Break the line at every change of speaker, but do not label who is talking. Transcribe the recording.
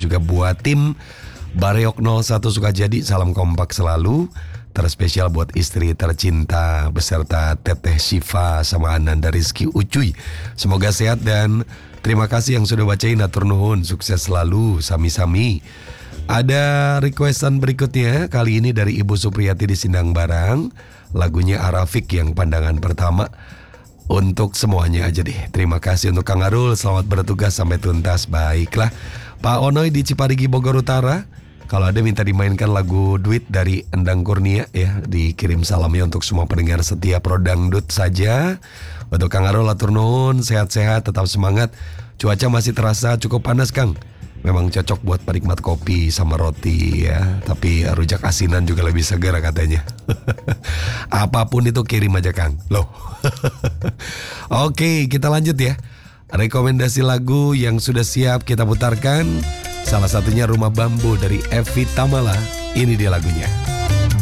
juga buat tim Bareok 01 Sukajadi, salam kompak selalu. Terspesial buat istri tercinta beserta Teteh Syifa sama Ananda Rizky Ucuy. Semoga sehat dan terima kasih yang sudah bacain, atur nuhun, sukses selalu, sami-sami. Ada requestan berikutnya, kali ini dari Ibu Supriyati di Sindang Barang. Lagunya Arafik yang pandangan pertama. Untuk semuanya aja deh. Terima kasih untuk Kang Arul, selamat bertugas sampai tuntas. Baiklah, Pak Onoy di Ciparigi Bogor Utara, kalau ada minta dimainkan lagu Duit dari Endang Kurnia ya, dikirim salamnya untuk semua pendengar setia Pro Dangdut saja. Untuk Kang Arul atur nuhun, sehat-sehat, tetap semangat. Cuaca masih terasa cukup panas Kang. Memang cocok buat penikmat kopi sama roti ya. Tapi rujak asinan juga lebih segar katanya. Apapun itu kirim aja Kang. Loh. Oke, kita lanjut ya. Rekomendasi lagu yang sudah siap kita putarkan, salah satunya Rumah Bambu dari Evi Tamala. Ini dia lagunya.